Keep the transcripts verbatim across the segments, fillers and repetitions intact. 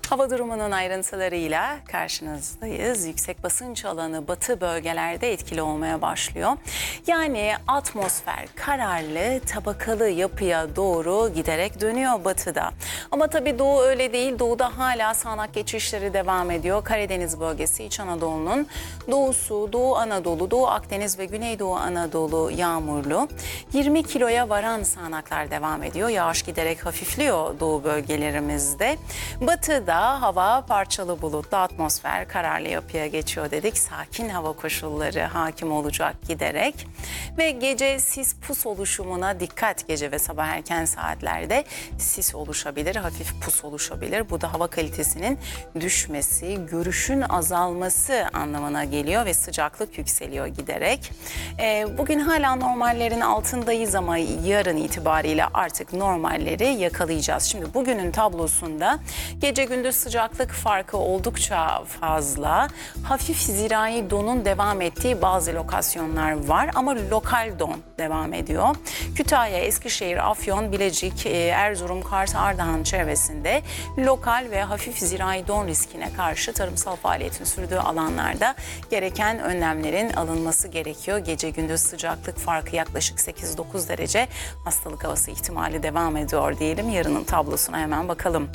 Hava durumunun ayrıntılarıyla karşınızdayız. Yüksek basınç alanı batı bölgelerde etkili olmaya başlıyor. Yani atmosfer kararlı, tabakalı yapıya doğru giderek dönüyor batıda. Ama tabii doğu öyle değil. Doğuda hala sağanak geçişleri devam ediyor. Karadeniz bölgesi, İç Anadolu'nun doğusu, Doğu Anadolu, Doğu Akdeniz ve Güneydoğu Anadolu yağmurlu. yirmi kiloya varan sağanaklar devam ediyor. Yağış giderek hafifliyor doğu bölgelerimizde. Batıda hava parçalı bulutlu, atmosfer kararlı yapıya geçiyor dedik. Sakin hava koşulları hakim olacak giderek. Ve gece sis pus oluşumuna dikkat. Gece ve sabah erken saatlerde sis oluşabilir, hafif pus oluşabilir. Bu da hava kalitesinin düşmesi, görüşün azalması anlamına geliyor ve sıcaklık yükseliyor giderek. Ee, bugün hala normallerin altındayız ama yarın itibariyle artık normalleri yakalayacağız. Şimdi bugünün tablosunda gece gündüz sıcaklık farkı oldukça fazla. Hafif zirai donun devam ettiği bazı lokasyonlar var ama lokal don devam ediyor. Kütahya, Eskişehir, Afyon, Bilecik, Erzurum, Kars, Ardahan çevresinde lokal ve hafif zirai don riskine karşı tarımsal faaliyetin sürdüğü alanlarda gereken önlemlerin alınması gerekiyor. Gece gündüz sıcaklık farkı yaklaşık sekiz dokuz derece, hastalık havası ihtimali devam ediyor diyelim. Yarının tablosuna hemen bakalım.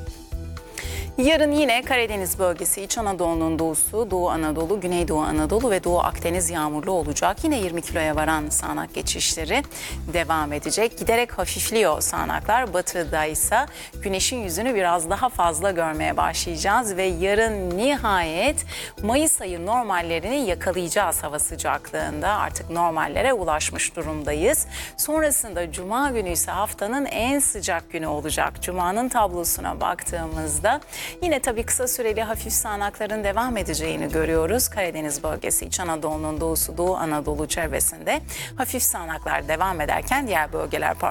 Yarın yine Karadeniz bölgesi, İç Anadolu'nun doğusu, Doğu Anadolu, Güneydoğu Anadolu ve Doğu Akdeniz yağmurlu olacak. Yine yirmi kiloya varan sağanak geçişleri devam edecek. Giderek hafifliyor sağanaklar. Batıda ise güneşin yüzünü biraz daha fazla görmeye başlayacağız ve yarın nihayet Mayıs ayı normallerini yakalayacağız hava sıcaklığında. Artık normallere ulaşmış durumdayız. Sonrasında Cuma günü ise haftanın en sıcak günü olacak. Cuma'nın tablosuna baktığımızda yine tabii kısa süreli hafif sağanakların devam edeceğini görüyoruz. Karadeniz bölgesi, İç Anadolu'nun doğusu, Doğu Anadolu çevresinde hafif sağanaklar devam ederken diğer bölgeler